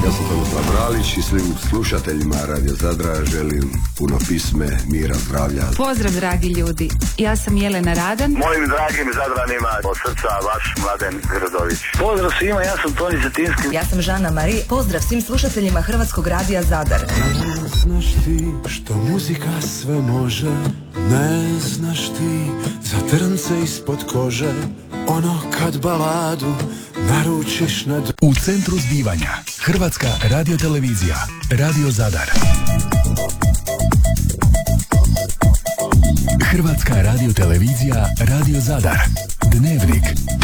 Ja sam Tomislav Bralić i svim slušateljima Radio Zadra želim puno pisme, mira, zdravlja. Pozdrav dragi ljudi, ja sam Jelena Radan. Mojim dragim Zadranima od srca vaš Mladen Grdović. Pozdrav svima, ja sam Toni Cetinski. Ja sam Žana Mari. Pozdrav svim slušateljima Hrvatskog radija Zadar. Ne znaš ti što muzika sve može, ne znaš ti za trnce ispod kože, ono kad baladu naručiš na... U centru zbivanja Hrvatska radiotelevizija, Radio Zadar. Hrvatska radiotelevizija, Radio Zadar. Dnevnik.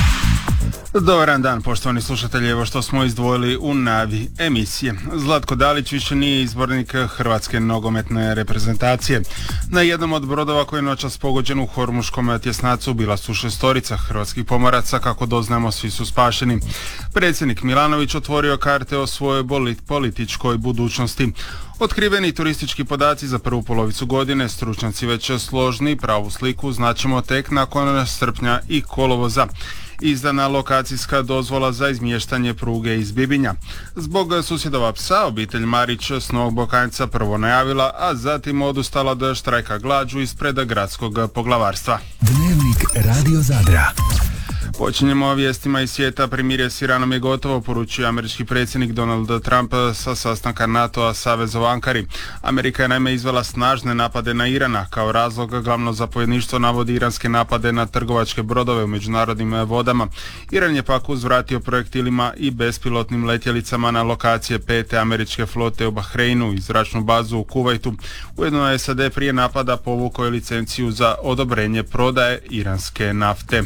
Dobar dan, poštovani slušatelji, evo što smo izdvojili u najavi emisije. Zlatko Dalić više nije izbornik hrvatske nogometne reprezentacije. Na jednom od brodova koji je noćas pogođen u hormuškom tjesnacu bila su 6 hrvatskih pomoraca, kako doznamo svi su spašeni. Predsjednik Milanović otvorio karte o svojoj političkoj budućnosti. Otkriveni turistički podaci za prvu polovicu godine, stručnjaci već složni, pravu sliku znaćemo tek nakon srpnja i kolovoza. Izdana lokacijska dozvola za izmještanje pruge iz Bibinja. Zbog susjedova psa, obitelj Marić s Novog Bokanjca prvo najavila, a zatim odustala od štrajka glađu ispred gradskog poglavarstva. Dnevnik Radio Zadra. Počinjemo vijestima iz svijeta. Primirje s Iranom je gotovo, poručio američki predsjednik Donald Trump sa sastanka NATO-a saveza u Ankari. Amerika je naime izvela snažne napade na Irana. Kao razlog glavno zapovjedništvo navodi iranske napade na trgovačke brodove u međunarodnim vodama. Iran je pak uzvratio projektilima i bespilotnim letjelicama na lokacije 5. američke flote u Bahreinu i zračnu bazu u Kuvajtu. Ujedno je SAD prije napada povukao licenciju za odobrenje prodaje iranske nafte.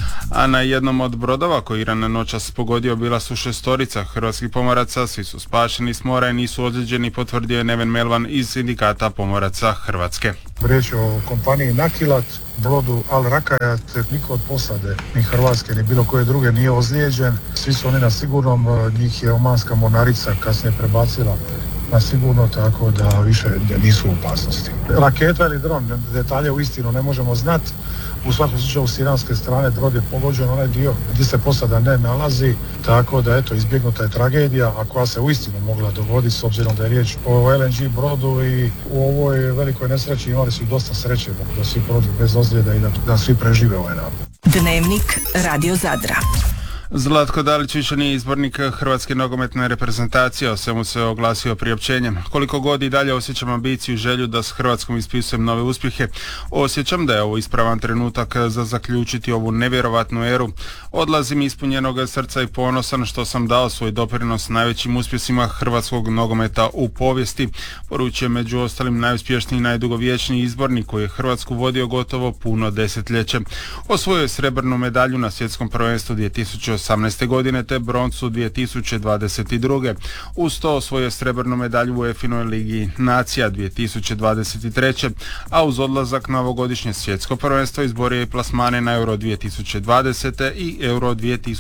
A na jednom od brodova koji Iran noćas pogodio bila su 6 hrvatskih pomoraca, svi su spašeni s mora i nisu ozlijeđeni, potvrdio je Neven Melvan iz Sindikata pomoraca Hrvatske. Riječ je o kompaniji Nakilat, brodu Al Rakajat, niko od posade, ni Hrvatske, ni bilo koje druge nije ozlijeđen. Svi su oni na sigurnom, njih je omanska mornarica kasnije prebacila na sigurno, tako da više nisu u opasnosti. Raketa ili dron, detalje uistinu ne možemo znati. U svakom slučaju s iranske strane brod je pogođen onaj dio gdje se posada ne nalazi, tako da eto izbjegnuta je tragedija, a koja se uistinu mogla dogoditi s obzirom da je riječ o LNG brodu i u ovoj velikoj nesreći imali su dosta sreće da svi prođu bez ozljeda i da svi prežive ovaj napad. Dnevnik Radio Zadra. Zlatko Dalić više nije izbornik hrvatske nogometne reprezentacije, o svemu se oglasio priopćenjem. Koliko god i dalje osjećam ambiciju i želju da s Hrvatskom ispisujem nove uspjehe, osjećam da je ovo ispravan trenutak za zaključiti ovu nevjerovatnu eru. Odlazim ispunjenog srca i ponosan što sam dao svoj doprinos najvećim uspjesima hrvatskog nogometa u povijesti, poručio među ostalim najuspješniji i najdugovječniji izbornik koji je Hrvatsku vodio gotovo puno desetljeće. Osvojio je srebrnu medalju na svjetskom prvenstvu 2018. godine te broncu 2022. Uz to osvojio srebrnu medalju u UEFA-inoj ligi nacija 2023. a uz odlazak na ovogodišnje svjetsko prvenstvo izborio je plasmane na Euro 2020. i Euro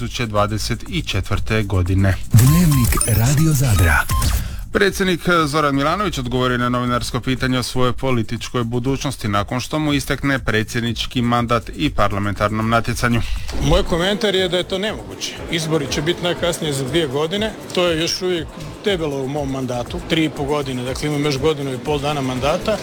2024. godine. Dnevnik Radio Zadra. Predsjednik Zoran Milanović odgovorio na novinarsko pitanje o svojoj političkoj budućnosti nakon što mu istekne predsjednički mandat i parlamentarnom natjecanju. Moj komentar je da je to nemoguće. Izbori će biti najkasnije za 2 godine. To je još uvijek debelo u mom mandatu. 3,5 godine, dakle imam još 1,5 godina mandata.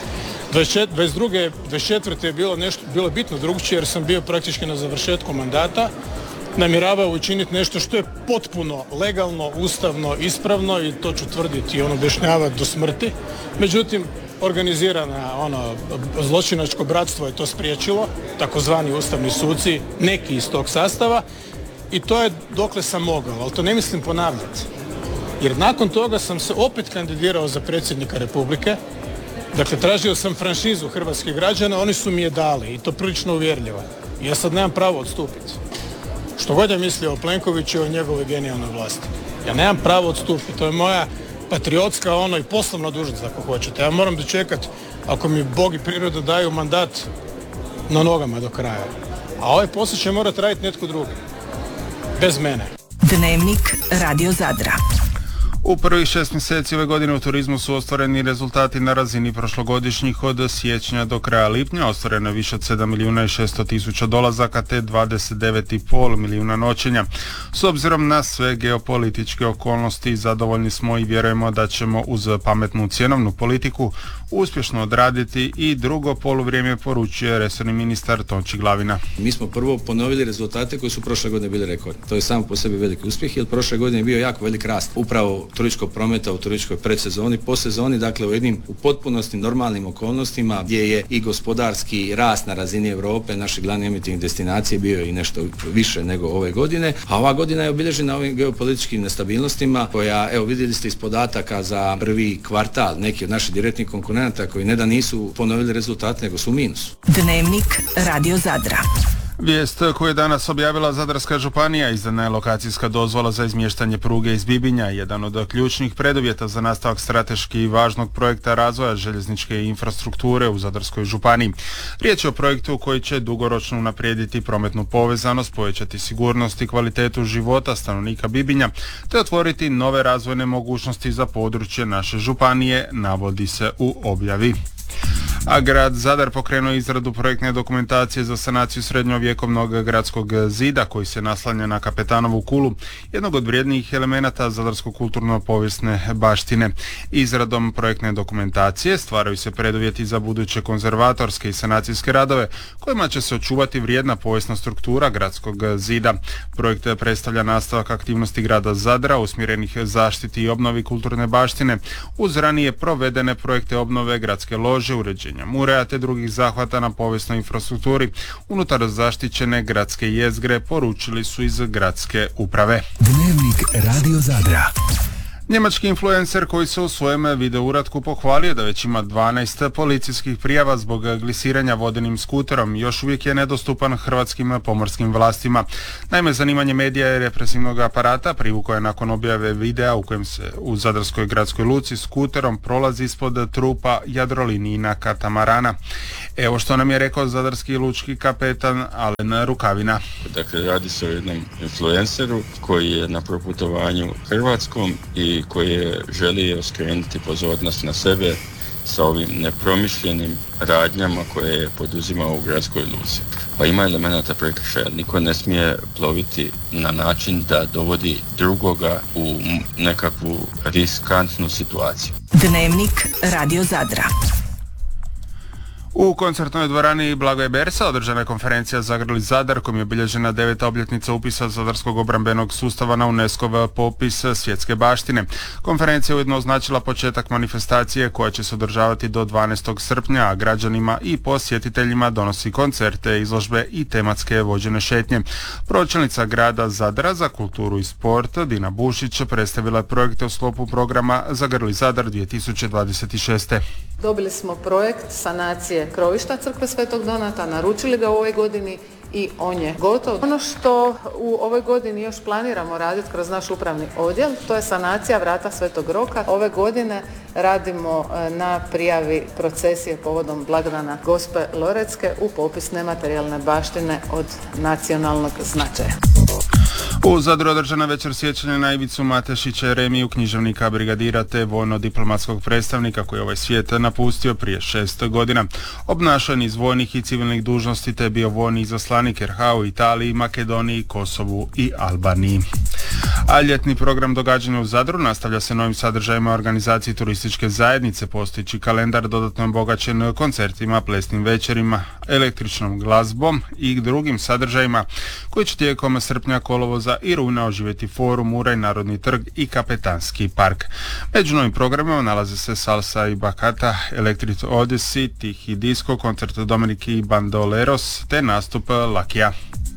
22. 24. je bilo bitno drugčije jer sam bio praktički na završetku mandata. Namjeravao učiniti nešto što je potpuno legalno, ustavno, ispravno i to ću tvrditi i objašnjavati do smrti. Međutim, organizirana zločinačko bratstvo je to spriječilo, takozvani ustavni suci, neki iz tog sastava, i to je dokle sam mogao, ali to ne mislim ponavljati. Jer nakon toga sam se opet kandidirao za predsjednika Republike. Dakle, tražio sam franšizu hrvatskih građana, oni su mi je dali i to prilično uvjerljivo. Ja sad nemam pravo odstupiti. Što god je mislio o Plenkoviću i o njegovoj genijalnoj vlasti. Ja nemam pravo odstupiti, to je moja patriotska i poslovna dužnost ako hoćete. Ja moram dočekati, ako mi Bog i priroda daju mandat, na nogama do kraja. A ovaj posao će morati raditi netko drugi. Bez mene. Dnevnik Radio Zadra. U prvih 6 mjeseci ove godine u turizmu su ostvareni rezultati na razini prošlogodišnjih. Od siječnja do kraja lipnja ostvareno je više od 7 milijuna i 600 tisuća dolazaka te 29,5 milijuna noćenja. S obzirom na sve geopolitičke okolnosti zadovoljni smo i vjerujemo da ćemo uz pametnu cjenovnu politiku uspješno odraditi i drugo poluvrijeme, poručuje resorni ministar Tonči Glavina. Mi smo prvo ponovili rezultate koji su prošle godine bili rekordni. To je samo po sebi veliki uspjeh jer prošle godine je bio jako velik rast upravo turističkog prometa u turističkoj predsezoni, posezoni, dakle u potpunosti normalnim okolnostima gdje je i gospodarski rast na razini Europe, naši glavni emitivnih destinacije bio i nešto više nego ove godine, a ova godina je obilježena ovim geopolitičkim nestabilnostima koja, evo vidjeli ste iz podataka za prvi kvartal, neki od naših direktnih konkurenata koji ne da nisu ponovili rezultate nego su u minusu. Dnevnik Radio Zadra. Vijest koju je danas objavila Zadarska županija, izdana je lokacijska dozvola za izmještanje pruge iz Bibinja, jedan od ključnih preduvjeta za nastavak strateški važnog projekta razvoja željezničke infrastrukture u Zadarskoj županiji. Riječ je o projektu koji će dugoročno unaprijediti prometnu povezanost, povećati sigurnost i kvalitetu života stanovnika Bibinja, te otvoriti nove razvojne mogućnosti za područje naše županije, navodi se u objavi. A grad Zadar pokrenuo izradu projektne dokumentacije za sanaciju srednjovjekovnog gradskog zida koji se naslanja na Kapetanovu kulu, jednog od vrijednijih elemenata zadarsko-kulturno-povijesne baštine. Izradom projektne dokumentacije stvaraju se preduvjeti za buduće konzervatorske i sanacijske radove kojima će se očuvati vrijedna povijesna struktura gradskog zida. Projekt predstavlja nastavak aktivnosti grada Zadra usmjerenih zaštiti i obnovi kulturne baštine uz ranije provedene projekte obnove gradske lože, uređenja mureja te drugih zahvata na povijesnoj infrastrukturi unutar zaštićene gradske jezgre, poručili su iz gradske uprave. Dnevnik Radio Zadra. Njemački influencer koji se u svojem video uratku pohvalio da već ima 12 policijskih prijava zbog glisiranja vodenim skuterom još uvijek je nedostupan hrvatskim pomorskim vlastima. Naime, zanimanje medija i represivnog aparata privukao je nakon objave videa u kojem se u Zadarskoj gradskoj luci skuterom prolazi ispod trupa Jadrolinijina katamarana. Evo što nam je rekao zadarski lučki kapetan Alen Rukavina. Dakle, radi se o jednom influenceru koji je na proputovanju Hrvatskom i koji je želio skrenuti pozornost na sebe sa ovim nepromišljenim radnjama koje je poduzimao u gradskoj luci. Pa ima elemenata prekršaja. Niko ne smije ploviti na način da dovodi drugoga u nekakvu riskantnu situaciju. Dnevnik Radio Zadra. U koncertnoj dvorani Blagoje Bersa održana je konferencija Zagrli Zadar kojom je obilježena 9. obljetnica upisa zadarskog obrambenog sustava na UNESCO-v popis svjetske baštine. Konferencija ujedno označila početak manifestacije koja će se održavati do 12. srpnja, a građanima i posjetiteljima donosi koncerte, izložbe i tematske vođene šetnje. Pročelnica grada Zadra za kulturu i sport Dina Bušić predstavila je projekte u sklopu programa Zagrli Zadar 2026. Dobili smo projekt sanacije krovišta crkve Svetog Donata, naručili ga u ovoj godini i on je gotov. Ono što u ovoj godini još planiramo raditi kroz naš upravni odjel, to je sanacija vrata Svetog Roka. Ove godine radimo na prijavi procesije povodom blagdana Gospe Loretske u popis nematerijalne baštine od nacionalnog značaja. U Zadru održana večer sjećanja na Ivicu Matešića Jeremiju, književnika, brigadira te vojno-diplomatskog predstavnika koji je ovaj svijet napustio prije 6 godina. Obnašao je niz vojnih i civilnih dužnosti te bio vojni izaslanik RH u Italiji, Makedoniji, Kosovu i Albaniji. A ljetni program događanja u Zadru nastavlja se novim sadržajima organizaciji turističke zajednice. Postojeći kalendar dodatno je obogaćen koncertima, plesnim večerima, električnom glazbom i drugim sadržajima koji će tijekom srpnja, kolovoza i rujna oživjeti forum, Muraj, Narodni trg i Kapetanski park. Među novim programima nalaze se Salsa i Bacata, Electric Odyssey, Tihi Disco, koncert Dominiki i Bandoleros te nastup Lakija.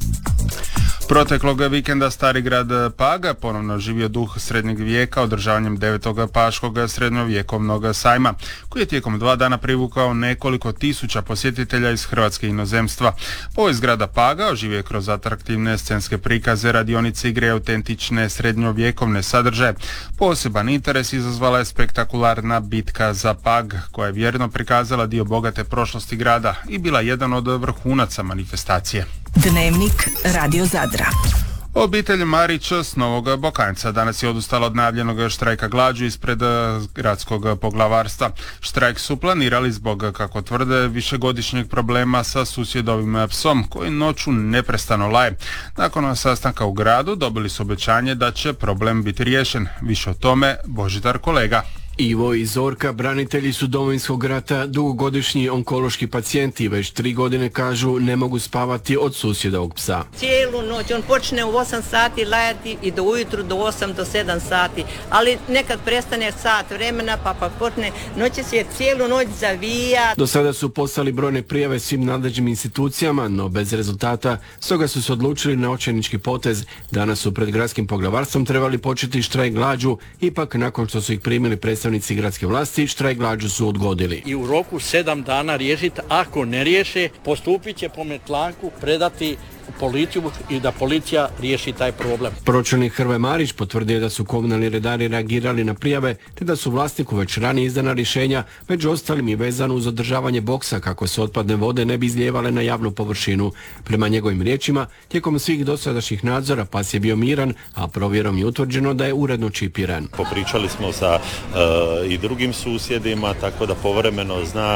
Proteklog vikenda Stari grad Pag ponovno živio duh srednjeg vijeka održavanjem 9. paškog srednjovjekovnog sajma, koji je tijekom 2 dana privukao nekoliko tisuća posjetitelja iz Hrvatske i inozemstva. Povijest grada Paga oživio je kroz atraktivne scenske prikaze, radionice, igre, autentične srednjovjekovne sadržaje. Poseban interes izazvala je spektakularna bitka za Pag, koja je vjerno prikazala dio bogate prošlosti grada i bila jedan od vrhunaca manifestacije. Dnevnik Radio Zadra. Obitelj Marić s Novog Bokanjca danas je odustala od najavljenog štrajka glađu ispred gradskog poglavarstva. Štrajk su planirali zbog, kako tvrde, višegodišnjeg problema sa susjedovim psom koji noću neprestano laje. Nakon sastanka u gradu dobili su obećanje da će problem biti riješen. Više o tome Božidar Kolega. Ivo i Zorka, branitelji su Domovinskog rata, dugogodišnji onkološki pacijenti, već 3 godine kažu ne mogu spavati od susjedovog psa. Cijelu noć, on počne u 8 sati lajati i do ujutru do 8 do 7 sati, ali nekad prestane sat vremena pa počne, noće se cijelu noć zavija. Do sada su poslali brojne prijave svim nadležnim institucijama, no bez rezultata, stoga su se odlučili na očajnički potez. Danas su pred gradskim poglavarstvom trebali početi štrajk glađu, ipak nakon što su ih primili predstavnici gradske vlasti, štrajk glađu su odgodili. I u roku 7 dana riješiti, ako ne riješe, postupit će po metlanku, predati policiju i da policija riješi taj problem. Pročelnik Hrvoje Marić potvrdio da su komunalni redari reagirali na prijave, te da su vlasniku već ranije izdana rješenja, među ostalim i vezano uz održavanje boksa kako se otpadne vode ne bi izlijevale na javnu površinu. Prema njegovim riječima, tijekom svih dosadašnjih nadzora pas je bio miran, a provjerom je utvrđeno da je uredno čipiran. Popričali smo sa i drugim susjedima, tako da povremeno zna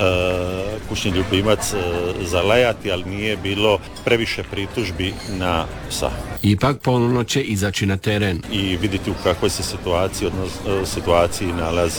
kućni ljubimac zalajati, ali nije bilo previše pritužbi na psa. Ipak ponovno će izaći na teren i vidjeti u kakvoj se situaciji nalazi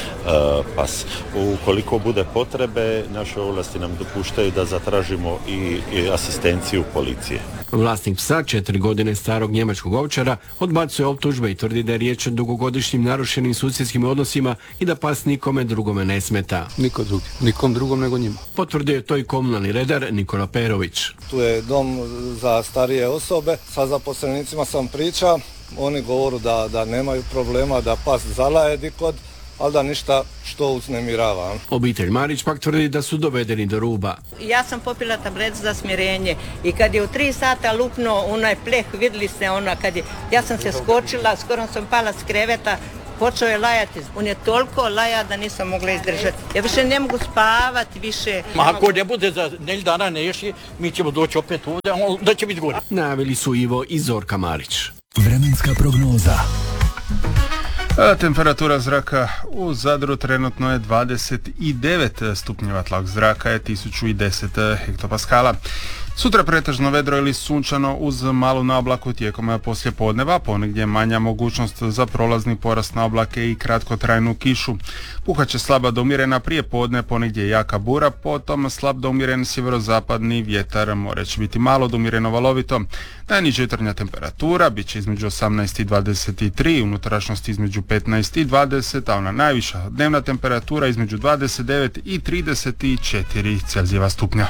pas. Ukoliko bude potrebe, naše ovlasti nam dopuštaju da zatražimo i asistenciju policije. Vlasnik psa, 4 godine starog njemačkog ovčara, odbacuje optužbe i tvrdi da je riječ o dugogodišnjim narušenim susjedskim odnosima i da pas nikome drugome ne smeta. Nikom drugom nego njima. Potvrdio je to i komunalni redar Nikola Perović. Tu je dom za starije osobe, sa zaposlenicima sam pričao, oni govoru da nemaju problema, da pas zalaje dikod, ali da ništa što uznemirava. Obitelj Marić pak tvrdi da su dovedeni do ruba. Ja sam popila tabletu za smirenje i kad je u 3 sata lupno onaj pleh, vidjeli ste ja sam se skočila, skoro sam pala s kreveta, počeo je lajati. On je toliko laja da nisam mogla izdržati. Ja više ne mogu spavati, više. Ako ne bude za nelj dana neši, mi ćemo doći opet ovdje, da će biti gore. Najavili su Ivo i Zorka Marić. Vremenska prognoza. Temperatura zraka u Zadru trenutno je 29 stupnjeva, tlak zraka je 1010 hektopaskala. Sutra pretežno vedro ili sunčano uz malu naoblaku tijekom poslijepodneva, ponegdje manja mogućnost za prolazni porast na oblake i kratkotrajnu kišu. Puhaće slaba do umjerena prije podne, ponegdje jaka bura, potom slab do umjeren sjeverozapadni vjetar, more će biti malo do umjereno valovito. Najniža jutarnja temperatura bit će između 18 i 23, unutrašnjosti između 15 i 20, a ona najviša dnevna temperatura između 29 i 34 Celzijeva stupnja.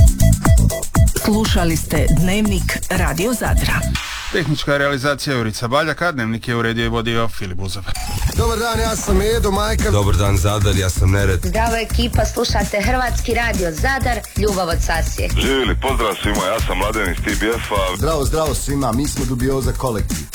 Slušali ste Dnevnik Radio Zadra. Tehnička realizacija Jurica Baljaka, Dnevnik je uredio i vodio Filip Buzov. Dobar dan, ja sam Edo Majka. Dobar dan, Zadar, ja sam Nered. Zdravo ekipa, slušate Hrvatski radio Zadar, Ljubav od Sasije. Živjeli, pozdrav svima, ja sam Mladen iz TBF-a. Zdravo svima, mi smo Dubioza kolektiv.